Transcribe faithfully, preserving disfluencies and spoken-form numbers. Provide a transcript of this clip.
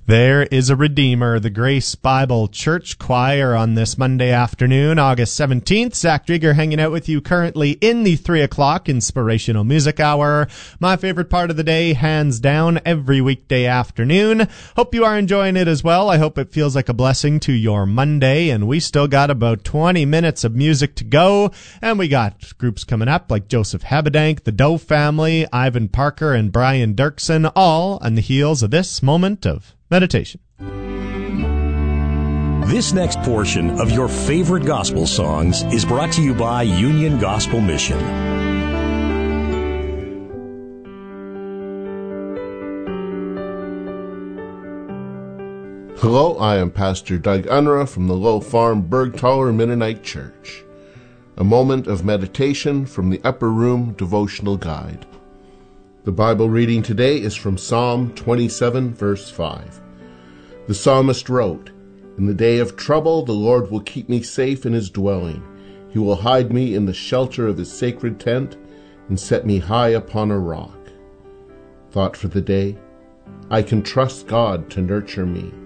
There is a Redeemer, the Grace Bible Church Choir on this Monday afternoon, August seventeenth. Zach Drieger hanging out with you currently in the three o'clock Inspirational Music Hour. My favorite part of the day, hands down, every weekday afternoon. Hope you are enjoying it as well. I hope it feels like a blessing to your Monday, and we still got about twenty minutes of music to go, and we got groups coming up like Joseph Habedank, the Doe Family, Ivan Parker, and Brian Dirksen, all on the heels of this moment of meditation. This next portion of your favorite gospel songs is brought to you by Union Gospel Mission. Hello, I am Pastor Doug Unruh from the Low Farm Bergtaler Mennonite Church. A moment of meditation from the Upper Room Devotional Guide. The Bible reading today is from Psalm twenty-seven, verse five. The psalmist wrote, "In the day of trouble, the Lord will keep me safe in his dwelling. He will hide me in the shelter of his sacred tent and set me high upon a rock." Thought for the day: I can trust God to nurture me.